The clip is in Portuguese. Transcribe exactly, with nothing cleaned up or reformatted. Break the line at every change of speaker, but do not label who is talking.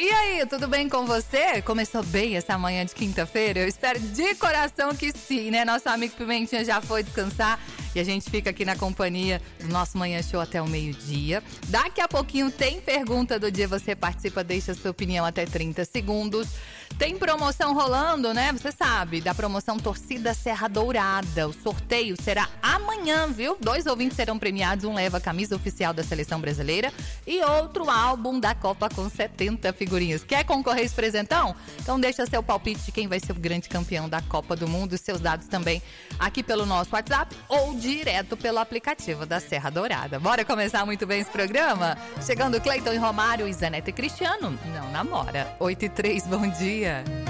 E aí, tudo bem com você? Começou bem essa manhã de quinta-feira? Eu espero de coração que sim, né? Nosso amigo Pimentinha já foi descansar e a gente fica aqui na companhia do nosso Manhã Show até o meio-dia. Daqui a pouquinho tem pergunta do dia, você participa, deixa a sua opinião até trinta segundos. Tem promoção rolando, né? Você sabe, da promoção Torcida Serra Dourada. O sorteio será amanhã, viu? Dois ouvintes serão premiados, um leva a camisa oficial da Seleção Brasileira e outro álbum da Copa com setenta figurinhas. Quer concorrer a esse presentão? Então deixa seu palpite de quem vai ser o grande campeão da Copa do Mundo e seus dados também aqui pelo nosso WhatsApp ou direto pelo aplicativo da Serra Dourada. Bora começar muito bem esse programa? Chegando Cleiton e Romário e Zaneta e Cristiano. Não namora. oito e três, bom dia.